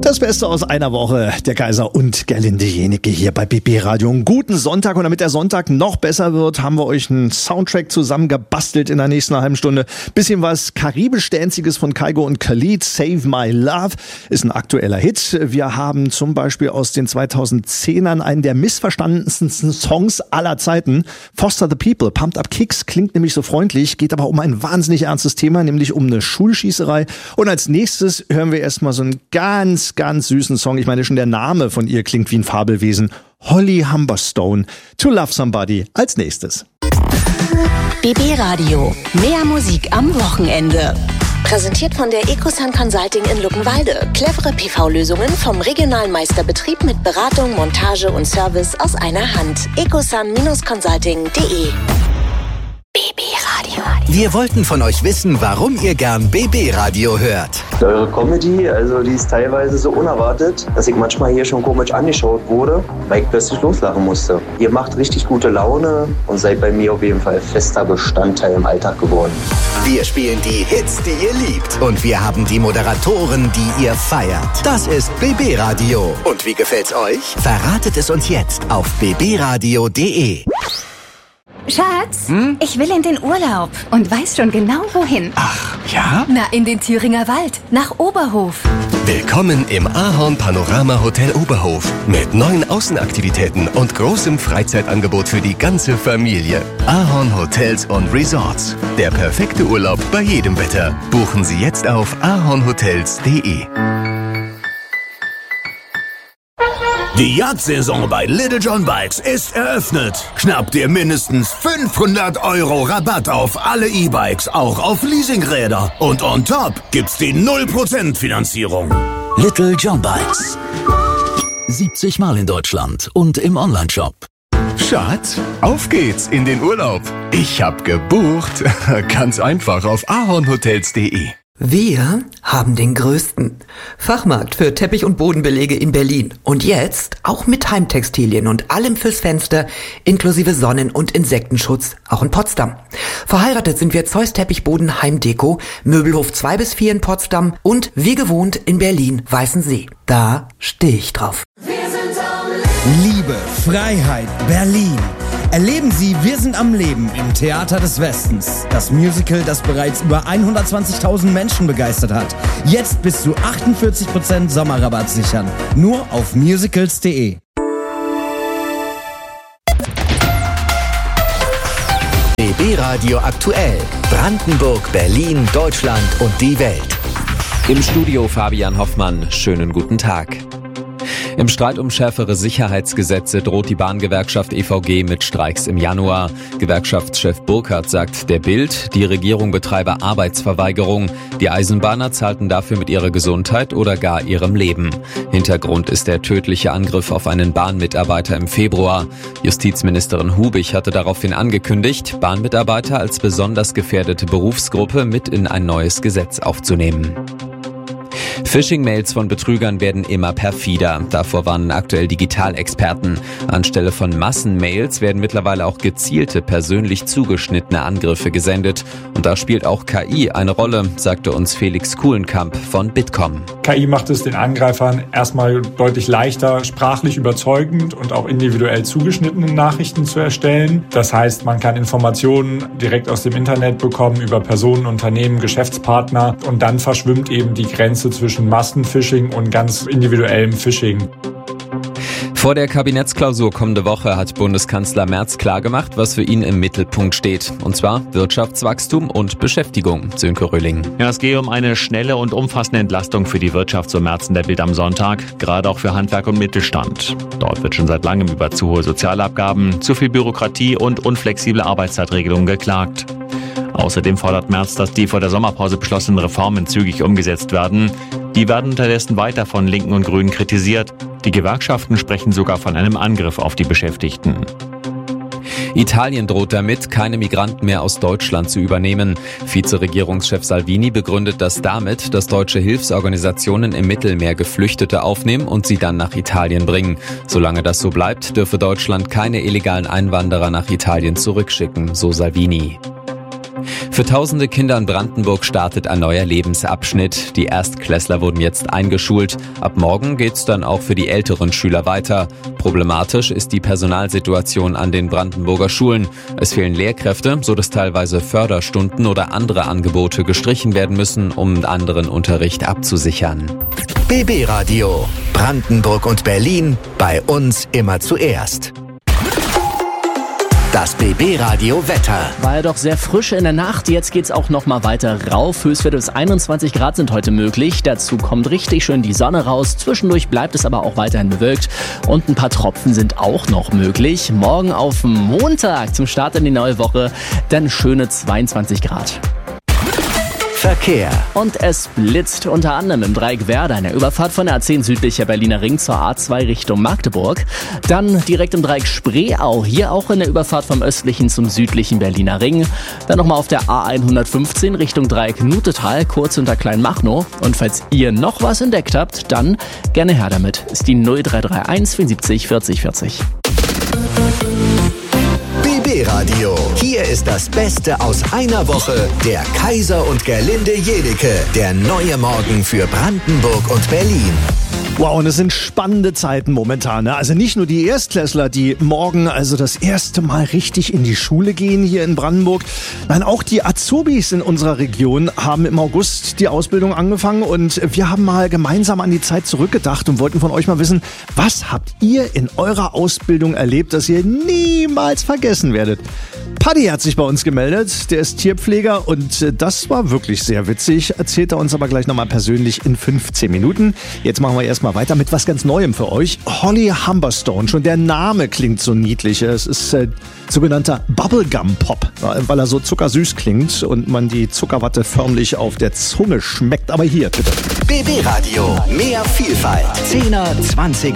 Das Beste aus einer Woche, der Kaiser und Gerlinde Jenecke hier bei BB Radio. Einen guten Sonntag, und damit der Sonntag noch besser wird, haben wir euch einen Soundtrack zusammengebastelt in der nächsten halben Stunde. Bisschen was karibisch-danziges von Kygo und Khalid. Save My Love ist ein aktueller Hit. Wir haben zum Beispiel aus den 2010ern einen der missverstandensten Songs aller Zeiten. Foster the People, Pumped Up Kicks, klingt nämlich so freundlich, geht aber um ein wahnsinnig ernstes Thema, nämlich um eine Schulschießerei. Und als nächstes hören wir erstmal so einen ganz süßen Song. Ich meine, schon der Name von ihr klingt wie ein Fabelwesen. Holly Humberstone, To Love Somebody als nächstes. BB Radio, mehr Musik am Wochenende. Präsentiert von der Ecosun Consulting in Luckenwalde. Clevere PV-Lösungen vom regionalen Meisterbetrieb mit Beratung, Montage und Service aus einer Hand. ecosun-consulting.de. BB Radio. Wir wollten von euch wissen, warum ihr gern BB Radio hört. Eure Comedy, also die ist teilweise so unerwartet, dass ich manchmal hier schon komisch angeschaut wurde, weil ich plötzlich loslachen musste. Ihr macht richtig gute Laune und seid bei mir auf jeden Fall fester Bestandteil im Alltag geworden. Wir spielen die Hits, die ihr liebt. Und wir haben die Moderatoren, die ihr feiert. Das ist BB Radio. Und wie gefällt's euch? Verratet es uns jetzt auf bbradio.de. Schatz, ich will in den Urlaub und weiß schon genau wohin. Ach, ja? Na, in den Thüringer Wald, nach Oberhof. Willkommen im Ahorn Panorama Hotel Oberhof mit neuen Außenaktivitäten und großem Freizeitangebot für die ganze Familie. Ahorn Hotels und Resorts. Der perfekte Urlaub bei jedem Wetter. Buchen Sie jetzt auf ahornhotels.de. Die Jagdsaison bei Little John Bikes ist eröffnet. Schnapp dir mindestens 500 € Rabatt auf alle E-Bikes, auch auf Leasingräder. Und on top gibt's die 0% Finanzierung. Little John Bikes. 70 Mal in Deutschland und im Onlineshop. Schatz, auf geht's in den Urlaub. Ich hab gebucht. Ganz einfach auf ahornhotels.de. Wir haben den größten Fachmarkt für Teppich- und Bodenbelege in Berlin. Und jetzt auch mit Heimtextilien und allem fürs Fenster, inklusive Sonnen- und Insektenschutz, auch in Potsdam. Verheiratet sind wir Zeus Teppichboden Heimdeko, Möbelhof 2-4 in Potsdam und wie gewohnt in Berlin Weißensee. Da stehe ich drauf. Liebe, Freiheit, Berlin. Erleben Sie Wir sind am Leben im Theater des Westens. Das Musical, das bereits über 120.000 Menschen begeistert hat. Jetzt bis zu 48% Sommerrabatt sichern. Nur auf musicals.de. BB Radio aktuell. Brandenburg, Berlin, Deutschland und die Welt. Im Studio Fabian Hoffmann. Schönen guten Tag. Im Streit um schärfere Sicherheitsgesetze droht die Bahngewerkschaft EVG mit Streiks im Januar. Gewerkschaftschef Burkhardt sagt der Bild, die Regierung betreibe Arbeitsverweigerung. Die Eisenbahner zahlten dafür mit ihrer Gesundheit oder gar ihrem Leben. Hintergrund ist der tödliche Angriff auf einen Bahnmitarbeiter im Februar. Justizministerin Hubich hatte daraufhin angekündigt, Bahnmitarbeiter als besonders gefährdete Berufsgruppe mit in ein neues Gesetz aufzunehmen. Phishing-Mails von Betrügern werden immer perfider. Davor warnen aktuell Digitalexperten. Anstelle von Massenmails werden mittlerweile auch gezielte, persönlich zugeschnittene Angriffe gesendet. Und da spielt auch KI eine Rolle, sagte uns Felix Kuhlenkamp von Bitkom. KI macht es den Angreifern erstmal deutlich leichter, sprachlich überzeugend und auch individuell zugeschnittene Nachrichten zu erstellen. Das heißt, man kann Informationen direkt aus dem Internet bekommen über Personen, Unternehmen, Geschäftspartner. Und dann verschwimmt eben die Grenze zwischen Massenphishing und ganz individuellem Phishing. Vor der Kabinettsklausur kommende Woche hat Bundeskanzler Merz klargemacht, was für ihn im Mittelpunkt steht. Und zwar Wirtschaftswachstum und Beschäftigung. Sönke Röhling. Ja, es gehe um eine schnelle und umfassende Entlastung für die Wirtschaft, so Merz in der Bild am Sonntag, gerade auch für Handwerk und Mittelstand. Dort wird schon seit langem über zu hohe Sozialabgaben, zu viel Bürokratie und unflexible Arbeitszeitregelungen geklagt. Außerdem fordert Merz, dass die vor der Sommerpause beschlossenen Reformen zügig umgesetzt werden. Die werden unterdessen weiter von Linken und Grünen kritisiert. Die Gewerkschaften sprechen sogar von einem Angriff auf die Beschäftigten. Italien droht damit, keine Migranten mehr aus Deutschland zu übernehmen. Vizeregierungschef Salvini begründet das damit, dass deutsche Hilfsorganisationen im Mittelmeer Geflüchtete aufnehmen und sie dann nach Italien bringen. Solange das so bleibt, dürfe Deutschland keine illegalen Einwanderer nach Italien zurückschicken, so Salvini. Für tausende Kinder in Brandenburg startet ein neuer Lebensabschnitt. Die Erstklässler wurden jetzt eingeschult. Ab morgen geht's dann auch für die älteren Schüler weiter. Problematisch ist die Personalsituation an den Brandenburger Schulen. Es fehlen Lehrkräfte, so dass teilweise Förderstunden oder andere Angebote gestrichen werden müssen, um anderen Unterricht abzusichern. BB Radio. Brandenburg und Berlin. Bei uns immer zuerst. Das BB Radio Wetter. War ja doch sehr frisch in der Nacht. Jetzt geht's auch noch mal weiter rauf. Höchstwerte bis 21 Grad sind heute möglich. Dazu kommt richtig schön die Sonne raus. Zwischendurch bleibt es aber auch weiterhin bewölkt. Und ein paar Tropfen sind auch noch möglich. Morgen auf Montag zum Start in die neue Woche dann schöne 22 Grad. Verkehr. Und es blitzt unter anderem im Dreieck Werder in der Überfahrt von der A10 südlicher Berliner Ring zur A2 Richtung Magdeburg. Dann direkt im Dreieck Spreeau, hier auch in der Überfahrt vom östlichen zum südlichen Berliner Ring. Dann nochmal auf der A115 Richtung Dreieck Nutetal, kurz unter Kleinmachnow. Und falls ihr noch was entdeckt habt, dann gerne her damit. Ist die 0331 74 40 40. BB Radio. Hier ist das Beste aus einer Woche. Der Kaiser und Gerlinde Jenecke. Der neue Morgen für Brandenburg und Berlin. Wow, und es sind spannende Zeiten momentan. Ne? Also nicht nur die Erstklässler, die morgen also das erste Mal richtig in die Schule gehen hier in Brandenburg. Nein, auch die Azubis in unserer Region haben im August die Ausbildung angefangen. Und wir haben mal gemeinsam an die Zeit zurückgedacht und wollten von euch mal wissen, was habt ihr in eurer Ausbildung erlebt, das ihr niemals vergessen werdet? Paddy hat sich bei uns gemeldet, der ist Tierpfleger und das war wirklich sehr witzig. Erzählt er uns aber gleich nochmal persönlich in 15 Minuten. Jetzt machen wir erstmal weiter mit was ganz Neuem für euch. Holly Humberstone, schon der Name klingt so niedlich. Es ist sogenannter Bubblegum Pop, weil er so zuckersüß klingt und man die Zuckerwatte förmlich auf der Zunge schmeckt. Aber hier, bitte. BB Radio, mehr Vielfalt. 10er, 20er